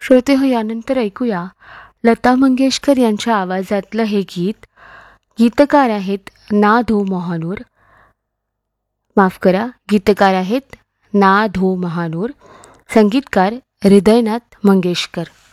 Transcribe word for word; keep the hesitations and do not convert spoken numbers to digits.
श्रोते हो, यानंतर ऐकूया लता मंगेशकर यांच्या आवाजातलं हे गीत. गीतकार आहेत ना धो महानूर. माफ करा, गीतकार आहेत ना धो महानूर, संगीतकार हृदयनाथ मंगेशकर.